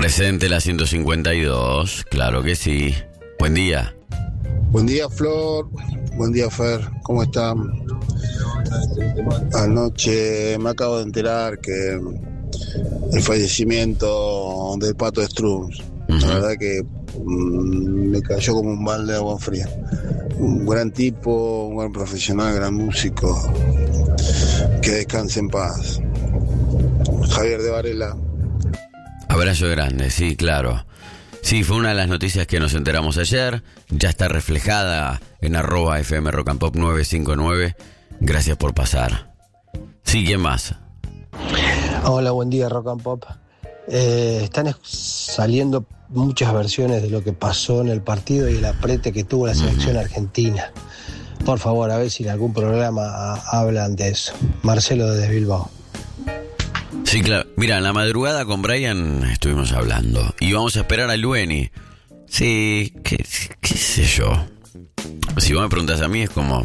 Presente la 152, claro que sí. Buen día. Buen día, Flor. Buen día, Fer. ¿Cómo están? Anoche me acabo de enterar que el fallecimiento del Pato Strunz. La verdad que me cayó como un balde de agua fría. Un gran tipo, un gran profesional, gran músico. Que descanse en paz. Javier de Varela. Abrazo grande, sí, claro. Sí, fue una de las noticias que nos enteramos ayer. Ya está reflejada en @FM Rock and Pop 959. Gracias por pasar. Sí, ¿quién más? Hola, buen día, Rock and Pop. Están saliendo muchas versiones de lo que pasó en el partido y el aprete que tuvo la selección argentina. Por favor, a ver si en algún programa hablan de eso. Marcelo desde Bilbao. Sí, claro. Mira, en la madrugada con Brian estuvimos hablando. Y vamos a esperar a Lueni. Sí, qué sé yo. Si vos me preguntás a mí es como...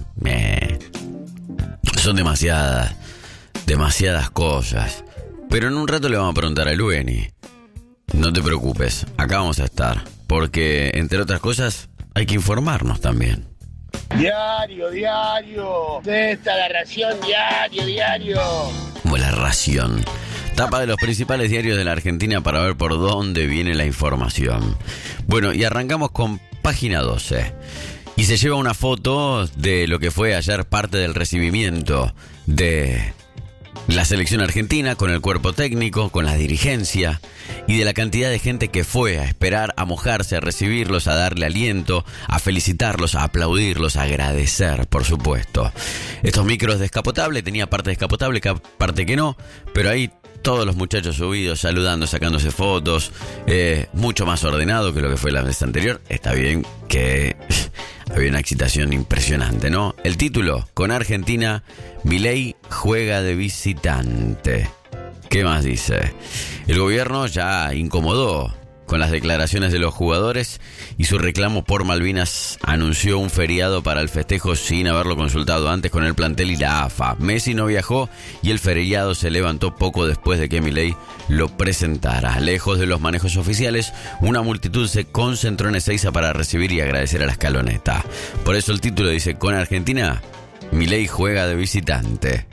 son demasiadas cosas. Pero en un rato le vamos a preguntar a Lueni. No te preocupes, acá vamos a estar. Porque, entre otras cosas, hay que informarnos también. Diario. Esta la ración, diario. Como la ración. Tapa de los principales diarios de la Argentina para ver por dónde viene la información. Bueno, y arrancamos con página 12. Y se lleva una foto de lo que fue ayer parte del recibimiento de la selección argentina, con el cuerpo técnico, con la dirigencia y de la cantidad de gente que fue a esperar, a mojarse, a recibirlos, a darle aliento, a felicitarlos, a aplaudirlos, a agradecer, por supuesto. Estos micros descapotables, tenía parte descapotable, parte que no, pero ahí todos los muchachos subidos, saludando, sacándose fotos, mucho más ordenado que lo que fue la vez anterior. Está bien que había una excitación impresionante, ¿no? El título, con Argentina, Milei juega de visitante. ¿Qué más dice? El gobierno ya incomodó con las declaraciones de los jugadores y su reclamo por Malvinas anunció un feriado para el festejo sin haberlo consultado antes con el plantel y la AFA. Messi no viajó y el feriado se levantó poco después de que Milei lo presentara. Lejos de los manejos oficiales, una multitud se concentró en Ezeiza para recibir y agradecer a la escaloneta. Por eso el título dice, con Argentina, Milei juega de visitante.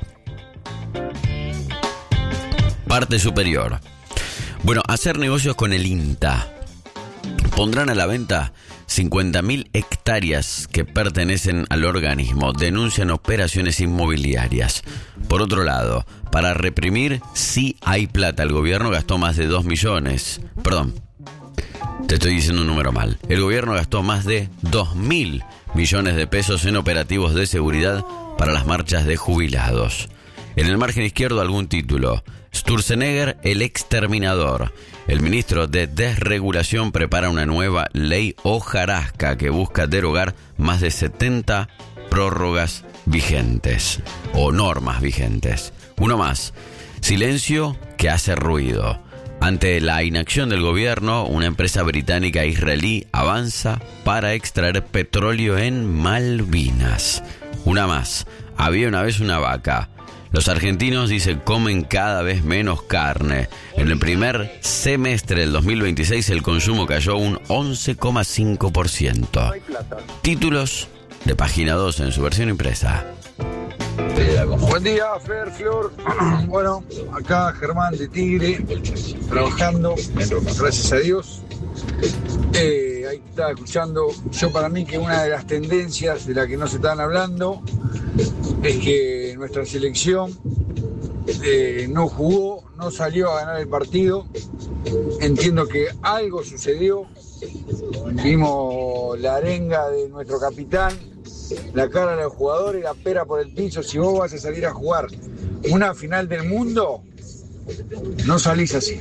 Parte superior. Bueno, hacer negocios con el INTA. Pondrán a la venta 50.000 hectáreas que pertenecen al organismo. Denuncian operaciones inmobiliarias. Por otro lado, para reprimir sí hay plata. El gobierno gastó más de 2 millones. Perdón, te estoy diciendo un número mal. El gobierno gastó más de 2.000 millones de pesos en operativos de seguridad para las marchas de jubilados. En el margen izquierdo algún título. Sturzenegger, el exterminador. El ministro de Desregulación prepara una nueva ley hojarasca que busca derogar más de 70 prórrogas vigentes o normas vigentes. Uno más. Silencio que hace ruido. Ante la inacción del gobierno, una empresa británica israelí avanza para extraer petróleo en Malvinas. Una más. Había una vez una vaca. Los argentinos, dicen, comen cada vez menos carne. En el primer semestre del 2026 el consumo cayó un 11,5%. Títulos de página 2 en su versión impresa. Buen día, Fer, Flor. Bueno, acá Germán de Tigre, trabajando, gracias a Dios. Ahí estaba escuchando. Yo, para mí, que una de las tendencias de la que no se están hablando es que nuestra selección no jugó, no salió a ganar el partido. Entiendo que algo sucedió. Vimos la arenga de nuestro capitán, la cara de los jugadores, la pera por el piso. Si vos vas a salir a jugar una final del mundo, no salís así.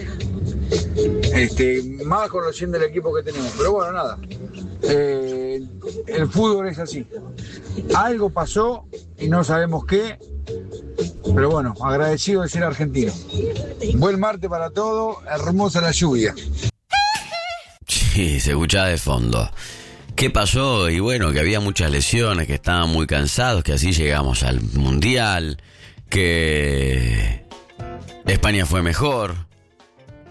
Más conociendo el equipo que tenemos. Pero bueno, nada. El fútbol es así. Algo pasó y no sabemos qué. Pero bueno, agradecido de ser argentino. Buen martes para todos. Hermosa la lluvia. Sí, se escuchaba de fondo. ¿Qué pasó? Y bueno, que había muchas lesiones, que estaban muy cansados, que así llegamos al Mundial, que España fue mejor.